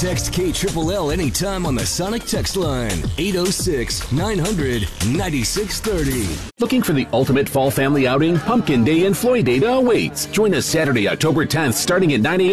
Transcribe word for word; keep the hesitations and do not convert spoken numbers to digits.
Text K L L anytime on the Sonic text line, eight oh six, nine hundred, ninety-six thirty. Looking for the ultimate fall family outing? Pumpkin Day in Floydada awaits. Join us Saturday, October tenth, starting at nine a.m.